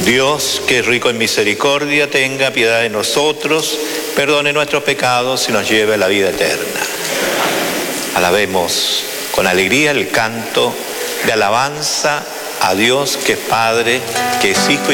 Dios, que es rico en misericordia, tenga piedad de nosotros, perdone nuestros pecados y nos lleve a la vida eterna. Alabemos con alegría el canto de alabanza a Dios, que es Padre, que es Hijo